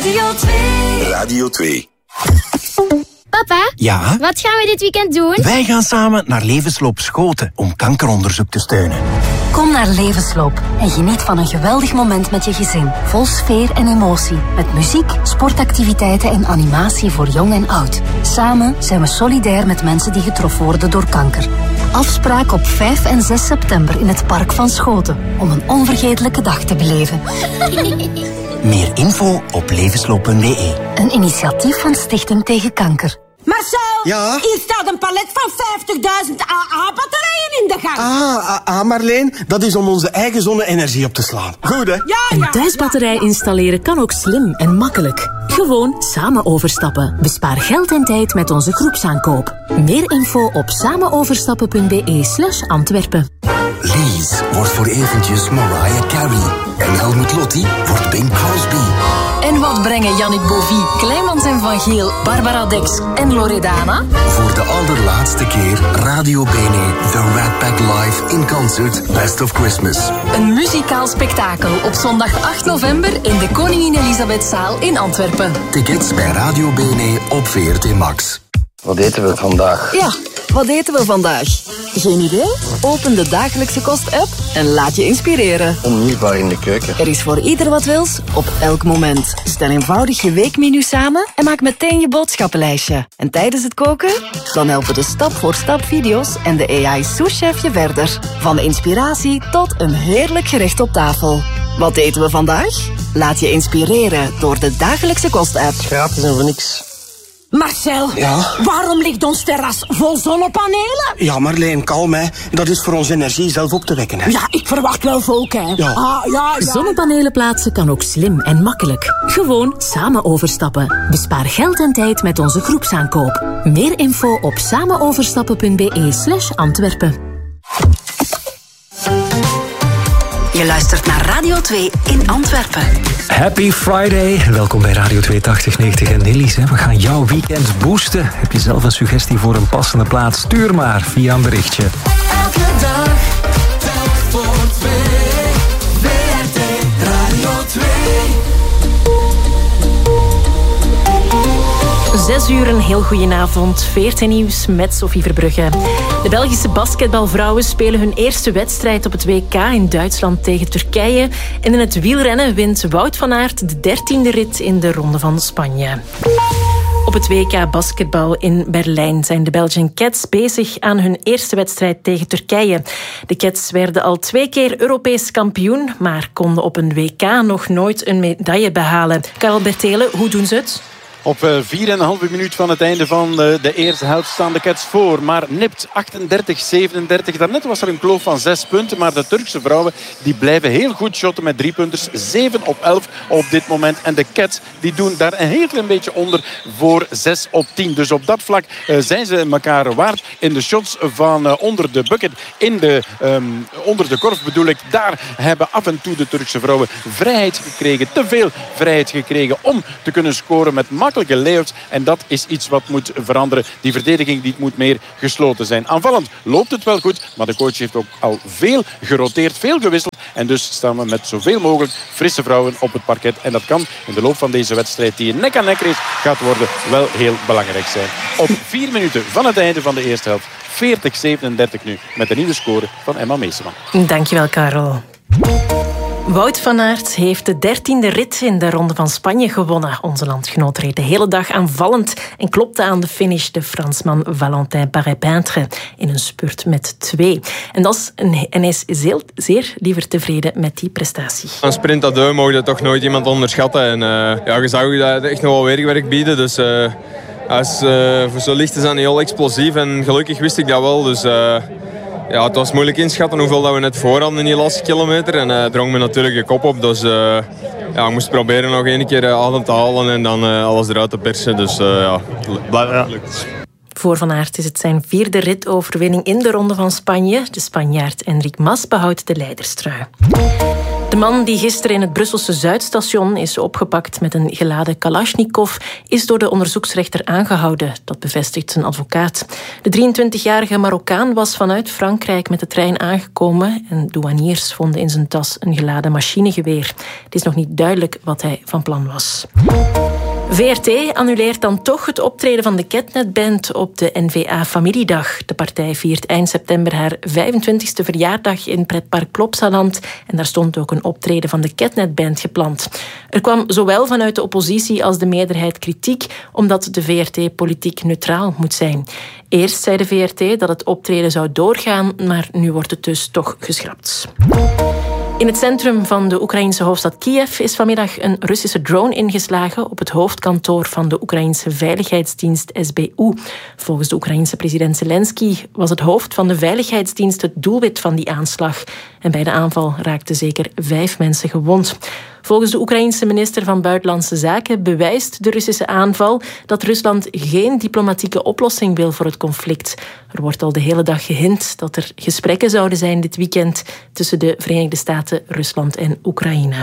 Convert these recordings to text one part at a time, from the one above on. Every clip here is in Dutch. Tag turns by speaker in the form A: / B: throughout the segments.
A: Radio 2.
B: Radio 2.
C: Papa?
D: Ja?
C: Wat gaan we dit weekend doen?
D: Wij gaan samen naar Levensloop Schoten om kankeronderzoek te steunen.
E: Kom naar Levensloop en geniet van een geweldig moment met je gezin. Vol sfeer en emotie. Met muziek, sportactiviteiten en animatie voor jong en oud. Samen zijn we solidair met mensen die getroffen worden door kanker. Afspraak op 5 en 6 september in het Park van Schoten. Om een onvergetelijke dag te beleven.
D: Meer info op levensloop.be.
E: Een initiatief van Stichting Tegen Kanker.
A: Marcel,
F: ja?
A: hier staat een palet van 50.000 AA-batterijen in de gang.
F: Marleen, dat is om onze eigen zonne-energie op te slaan. Goed, hè?
A: Ja.
G: Een thuisbatterij installeren kan ook slim en makkelijk. Gewoon samen overstappen. Bespaar geld en tijd met onze groepsaankoop. Meer info op samenoverstappen.be/Antwerpen.
B: Lies wordt voor eventjes Mariah Carey. En Helmut Lotti wordt Bing Crosby.
G: En wat brengen Yannick Bovy, Kleimans en Van Geel, Barbara Dex en Loredana?
B: Voor de allerlaatste keer Radio Bene, The Rat Pack Live in concert Best of Christmas.
G: Een muzikaal spektakel op zondag 8 november in de Koningin Elisabethzaal in Antwerpen.
B: Tickets bij Radio Bene op VRT Max.
H: Wat eten we vandaag?
G: Ja, wat eten we vandaag? Geen idee? Open de Dagelijkse Kost-app en laat je inspireren.
H: Onmisbaar in de keuken.
G: Er is voor ieder wat wils, op elk moment. Stel eenvoudig je weekmenu samen en maak meteen je boodschappenlijstje. En tijdens het koken? Dan helpen de stap-voor-stap video's en de AI-souschef je verder. Van inspiratie tot een heerlijk gerecht op tafel. Wat eten we vandaag? Laat je inspireren door de Dagelijkse Kost-app.
H: Gratis en voor niks.
A: Marcel,
F: Ja?
A: waarom ligt ons terras vol zonnepanelen?
F: Ja, Marleen, kalm, hè. Dat is voor onze energie zelf op te wekken, hè.
A: Ja, ik verwacht wel volk, hè.
F: Ja.
A: Ja.
G: Zonnepanelen plaatsen kan ook slim en makkelijk. Gewoon samen overstappen. Bespaar geld en tijd met onze groepsaankoop. Meer info op samenoverstappen.be/Antwerpen.
E: Je luistert naar Radio 2 in Antwerpen.
I: Happy Friday. Welkom bij Radio 2 8090 en Nillies. We gaan jouw weekend boosten. Heb je zelf een suggestie voor een passende plaats? Stuur maar via een berichtje.
A: Elke dag, telk voor 2. VRT Radio 2.
J: 6 uur, een heel goedenavond. VRT Nieuws met Sophie Verbrugge. De Belgische basketbalvrouwen spelen hun eerste wedstrijd op het WK in Duitsland tegen Turkije. En in het wielrennen wint Wout van Aert de 13e rit in de Ronde van Spanje. Op het WK basketbal in Berlijn zijn de Belgian Cats bezig aan hun eerste wedstrijd tegen Turkije. De Cats werden al 2 keer Europees kampioen, maar konden op een WK nog nooit een medaille behalen. Karel Bertelen, hoe doen ze het?
K: Op 4,5 minuut van het einde van de eerste helft staan de Cats voor. Maar nipt 38-37. Daarnet was er een kloof van 6 punten. Maar de Turkse vrouwen die blijven heel goed shotten met 3-punters. 7 op 11 op dit moment. En de Cats die doen daar een heel klein beetje onder voor 6 op 10. Dus op dat vlak zijn ze elkaar waard. In de shots van onder de bucket. Onder de korf bedoel ik. Daar hebben af en toe de Turkse vrouwen vrijheid gekregen. Te veel vrijheid gekregen om te kunnen scoren met makkelijke layouts. En dat is iets wat moet veranderen. Die verdediging die moet meer gesloten zijn. Aanvallend loopt het wel goed. Maar de coach heeft ook al veel geroteerd. Veel gewisseld. En dus staan we met zoveel mogelijk frisse vrouwen op het parket. En dat kan in de loop van deze wedstrijd die een nek-aan-nek race gaat worden wel heel belangrijk zijn. Op 4 minuten van het einde van de eerste helft. 40-37 nu. Met de nieuwe score van Emma Meeseman.
J: Dankjewel, Karel. Wout van Aert heeft de 13e rit in de Ronde van Spanje gewonnen. Onze landgenoot reed de hele dag aanvallend en klopte aan de finish de Fransman Valentin Paré-Peintre in een spurt met 2. En hij is zeer liever tevreden met die prestatie.
L: Een sprint à deux mogen je toch nooit iemand onderschatten. En je zag dat echt nog wel weerwerk bieden. Dus voor zo licht is dat niet heel explosief. En gelukkig wist ik dat wel. Dus het was moeilijk inschatten hoeveel dat we net voor hadden in die laatste kilometer. En drong me natuurlijk de kop op. Dus ik moest proberen nog 1 keer adem te halen en dan alles eruit te persen. Dus blijft gelukt.
J: Voor Van Aert is het zijn 4e ritoverwinning in de Ronde van Spanje. De Spanjaard Enric Mas behoudt de leiderstrui. De man die gisteren in het Brusselse Zuidstation is opgepakt met een geladen Kalashnikov is door de onderzoeksrechter aangehouden. Dat bevestigt zijn advocaat. De 23-jarige Marokkaan was vanuit Frankrijk met de trein aangekomen en douaniers vonden in zijn tas een geladen machinegeweer. Het is nog niet duidelijk wat hij van plan was. VRT annuleert dan toch het optreden van de Ketnet-band op de N-VA Familiedag. De partij viert eind september haar 25e verjaardag in pretpark Plopsaland en daar stond ook een optreden van de Ketnet-band gepland. Er kwam zowel vanuit de oppositie als de meerderheid kritiek, omdat de VRT politiek neutraal moet zijn. Eerst zei de VRT dat het optreden zou doorgaan, maar nu wordt het dus toch geschrapt. In het centrum van de Oekraïnse hoofdstad Kiev is vanmiddag een Russische drone ingeslagen op het hoofdkantoor van de Oekraïnse veiligheidsdienst SBU. Volgens de Oekraïense president Zelensky was het hoofd van de veiligheidsdienst het doelwit van die aanslag. En bij de aanval raakten zeker 5 mensen gewond. Volgens de Oekraïense minister van Buitenlandse Zaken bewijst de Russische aanval dat Rusland geen diplomatieke oplossing wil voor het conflict. Er wordt al de hele dag gehint dat er gesprekken zouden zijn dit weekend tussen de Verenigde Staten, Rusland en Oekraïne.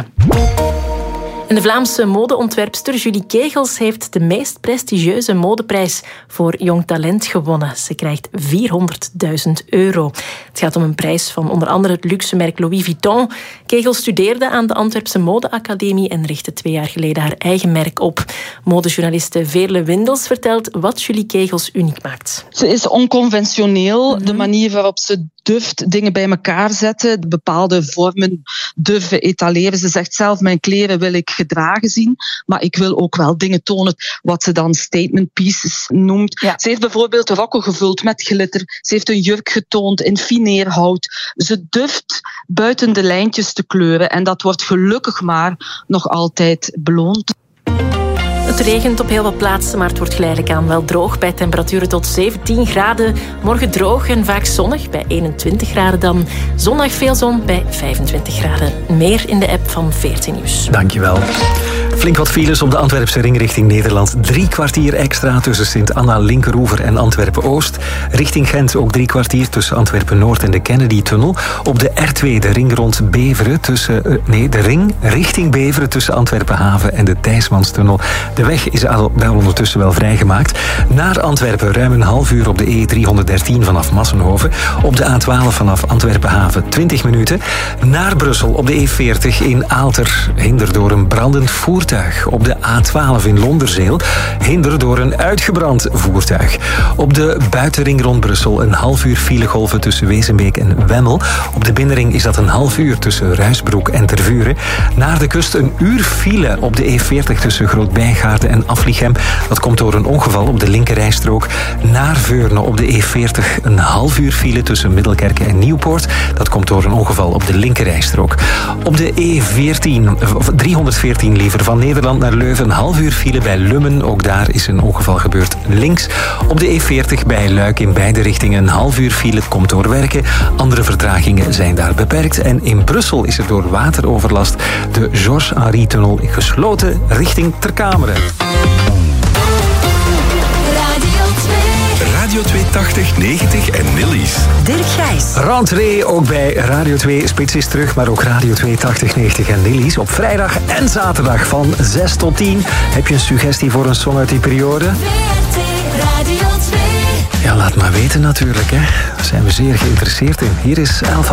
J: En de Vlaamse modeontwerpster Julie Kegels heeft de meest prestigieuze modeprijs voor jong talent gewonnen. Ze krijgt €400.000. Het gaat om een prijs van onder andere het luxe merk Louis Vuitton. Kegels studeerde aan de Antwerpse Modeacademie en richtte 2 jaar geleden haar eigen merk op. Modejournaliste Veerle Windels vertelt wat Julie Kegels uniek maakt.
M: Ze is onconventioneel. De manier waarop ze durft dingen bij elkaar zetten, bepaalde vormen durven etaleren. Ze zegt zelf, mijn kleren wil ik gedragen zien, maar ik wil ook wel dingen tonen wat ze dan statement pieces noemt. Ja. Ze heeft bijvoorbeeld rokken gevuld met glitter. Ze heeft een jurk getoond in fineerhout. Ze durft buiten de lijntjes te kleuren en dat wordt gelukkig maar nog altijd beloond.
J: Het regent op heel wat plaatsen, maar het wordt geleidelijk aan wel droog bij temperaturen tot 17 graden. Morgen droog en vaak zonnig bij 21 graden dan. Zondag veel zon bij 25 graden. Meer in de app van 14 Nieuws.
I: Dankjewel. Flink wat files op de Antwerpse ring richting Nederland. 3 kwartier extra tussen Sint-Anna, Linkeroever en Antwerpen-Oost. Richting Gent ook 3 kwartier tussen Antwerpen-Noord en de Kennedy-tunnel. Op de R2 de ring rond Beveren de ring richting Beveren tussen Antwerpen-Haven en de Thijsmanstunnel. De weg is daar ondertussen wel vrijgemaakt. Naar Antwerpen ruim een half uur op de E313 vanaf Massenhoven. Op de A12 vanaf Antwerpen-Haven 20 minuten. Naar Brussel op de E40 in Aalter. Hinder door een brandend voertuig. Op de A12 in Londerzeel. Hinder door een uitgebrand voertuig. Op de buitenring rond Brussel een half uur filegolven tussen Wezenbeek en Wemmel. Op de binnenring is dat een half uur tussen Ruisbroek en Tervuren. Naar de kust een uur file op de E40 tussen Groot-Bijgaarden en Aflichem. Dat komt door een ongeval op de linkerrijstrook. Naar Veurne op de E40 een half uur file tussen Middelkerke en Nieuwpoort. Dat komt door een ongeval op de linkerrijstrook. Op de E314 liever van Nederland naar Leuven een half uur file bij Lummen. Ook daar is een ongeval gebeurd links. Op de E40 bij Luik in beide richtingen een half uur file. Het komt door werken. Andere vertragingen zijn daar beperkt. En in Brussel is er door wateroverlast de Georges-Henri-tunnel gesloten richting Terkameren.
B: Radio 280, 90 en Nillies.
E: Dirk Gijs.
I: Rentree ook bij Radio 2. Spits is terug, maar ook Radio 280, 90 en Nillies. Op vrijdag en zaterdag van 6 tot 10. Heb je een suggestie voor een song uit die periode? Ja, laat maar weten natuurlijk. Hè. Daar zijn we zeer geïnteresseerd in. Hier is Alpha.